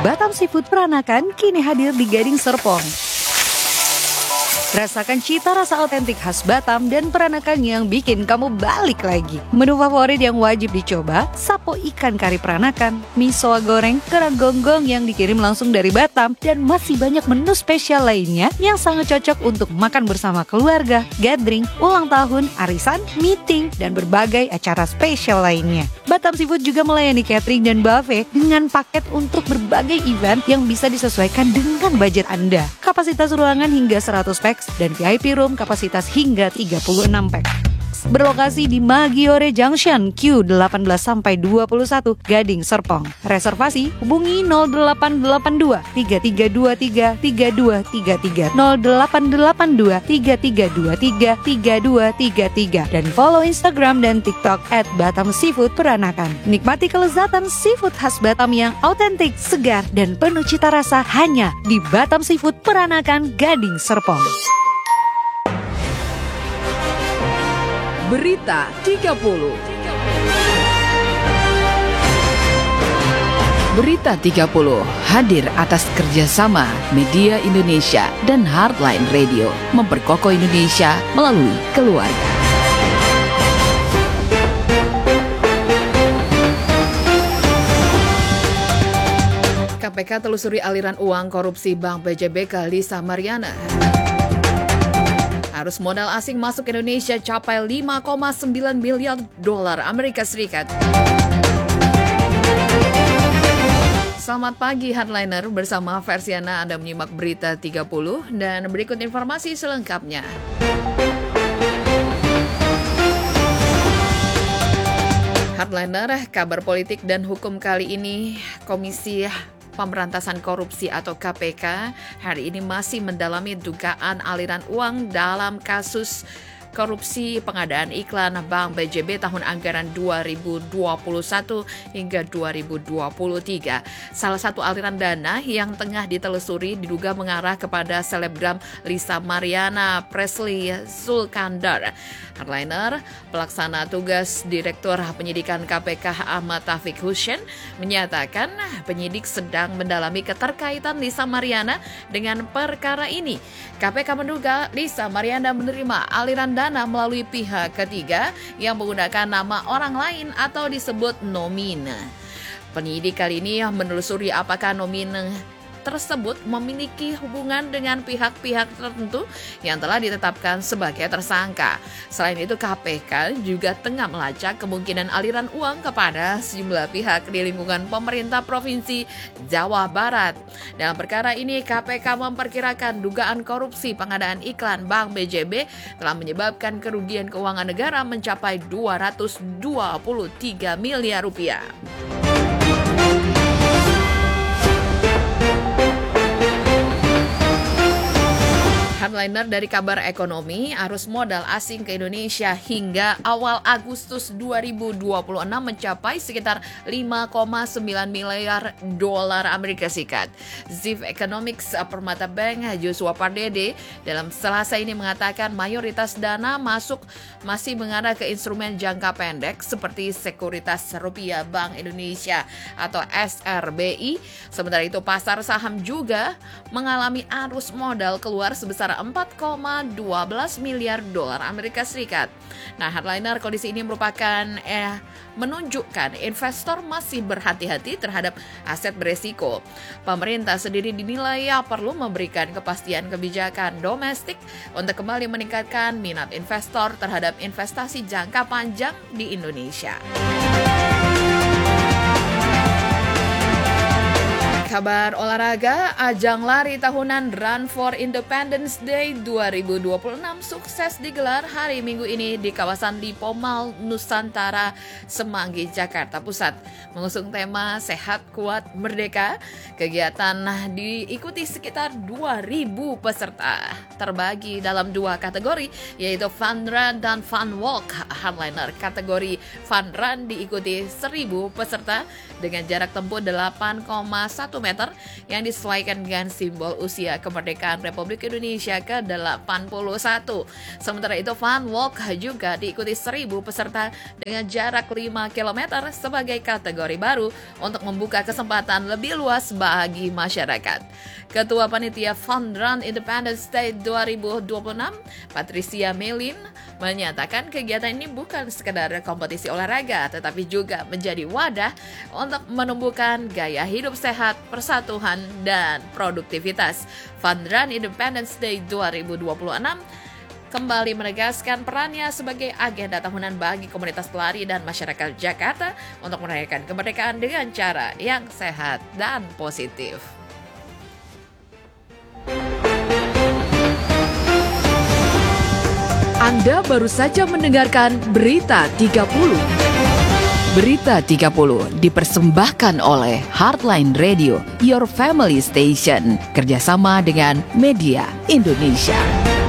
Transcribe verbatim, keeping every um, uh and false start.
Batam Seafood Peranakan kini hadir di Gading Serpong. Rasakan cita rasa otentik khas Batam dan Peranakan yang bikin kamu balik lagi. Menu favorit yang wajib dicoba, sapo ikan kari Peranakan, miso goreng, kerang gonggong yang dikirim langsung dari Batam, dan masih banyak menu spesial lainnya yang sangat cocok untuk makan bersama keluarga, gathering, ulang tahun, arisan, meeting, dan berbagai acara spesial lainnya. Batam Seafood juga melayani catering dan buffet dengan paket untuk berbagai event yang bisa disesuaikan dengan budget Anda. Kapasitas ruangan hingga seratus pax dan V I P room kapasitas hingga tiga puluh enam pax. Berlokasi di Maggiore Junction Q delapan belas sampai dua puluh satu Gading Serpong. Reservasi hubungi nol delapan delapan dua tiga tiga dua tiga tiga dua tiga tiga nol delapan delapan dua tiga tiga dua tiga tiga dua tiga tiga dan follow Instagram dan TikTok at Batam Seafood Peranakan. Nikmati kelezatan seafood khas Batam yang autentik, segar, dan penuh cita rasa hanya di Batam Seafood Peranakan Gading Serpong. Berita tiga puluh. Berita tiga puluh hadir atas kerjasama Media Indonesia dan Heartline Radio, memperkokoh Indonesia melalui keluarga. K P K telusuri aliran uang korupsi Bank B J B ke Lisa Mariana. Arus modal asing masuk Indonesia capai lima koma sembilan miliar dolar Amerika Serikat. Selamat pagi Hardliner, bersama Versiana Anda menyimak Berita tiga puluh dan berikut informasi selengkapnya. Hardliner, kabar politik dan hukum kali ini, Komisi Pemberantasan Korupsi atau K P K hari ini masih mendalami dugaan aliran uang dalam kasus korupsi pengadaan iklan Bank B J B tahun anggaran dua ribu dua puluh satu hingga dua ribu dua puluh tiga. Salah satu aliran dana yang tengah ditelusuri diduga mengarah kepada selebgram Lisa Mariana Presley Sulkandar. Hardliner, pelaksana tugas Direktur Penyidikan K P K Ahmad Taufik Hussein menyatakan penyidik sedang mendalami keterkaitan Lisa Mariana dengan perkara ini. K P K menduga Lisa Mariana menerima aliran dana melalui pihak ketiga yang menggunakan nama orang lain atau disebut nomine. Penyidik kali ini menelusuri apakah nomine tersebut memiliki hubungan dengan pihak-pihak tertentu yang telah ditetapkan sebagai tersangka. Selain itu, K P K juga tengah melacak kemungkinan aliran uang kepada sejumlah pihak di lingkungan pemerintah Provinsi Jawa Barat. Dalam perkara ini, K P K memperkirakan dugaan korupsi pengadaan iklan Bank B J B telah menyebabkan kerugian keuangan negara mencapai dua ratus dua puluh tiga miliar rupiah. Hardliner, dari kabar ekonomi, arus modal asing ke Indonesia hingga awal Agustus dua ribu dua puluh enam mencapai sekitar lima koma sembilan miliar dolar Amerika Serikat. Chief Economics Permata Bank Joshua Pardede dalam Selasa ini mengatakan mayoritas dana masuk masih mengarah ke instrumen jangka pendek seperti Sekuritas Rupiah Bank Indonesia atau S R B I. Sementara itu pasar saham juga mengalami arus modal keluar sebesar empat koma satu dua miliar dolar Amerika Serikat. Nah, Hardliner, kondisi ini merupakan eh menunjukkan investor masih berhati-hati terhadap aset beresiko. Pemerintah sendiri dinilai ya perlu memberikan kepastian kebijakan domestik untuk kembali meningkatkan minat investor terhadap investasi jangka panjang di Indonesia. Kabar olahraga, ajang lari tahunan Run for Independence Day dua ribu dua puluh enam sukses digelar hari Minggu ini di kawasan Lipo Mall Nusantara, Semanggi, Jakarta Pusat. Mengusung tema Sehat, Kuat, Merdeka, kegiatan diikuti sekitar dua ribu peserta. Terbagi dalam dua kategori, yaitu Fun Run dan Fun Walk. Hardliner, kategori Fun Run diikuti seribu peserta dengan jarak tempuh delapan koma satu kilometer yang disesuaikan dengan simbol usia kemerdekaan Republik Indonesia ke delapan puluh satu. Sementara itu Fun Walk juga diikuti seribu peserta dengan jarak lima kilometer sebagai kategori baru untuk membuka kesempatan lebih luas bagi masyarakat. Ketua Panitia Fun Run Independence Day dua ribu dua puluh enam, Patricia Melin, menyatakan kegiatan ini bukan sekedar kompetisi olahraga, tetapi juga menjadi wadah untuk menumbuhkan gaya hidup sehat, persatuan, dan produktivitas. Fun Run Independence Day dua ribu dua puluh enam kembali menegaskan perannya sebagai agenda tahunan bagi komunitas pelari dan masyarakat Jakarta untuk merayakan kemerdekaan dengan cara yang sehat dan positif. Anda baru saja mendengarkan Berita tiga puluh. Berita tiga puluh dipersembahkan oleh Heartline Radio, Your Family Station, kerjasama dengan Media Indonesia.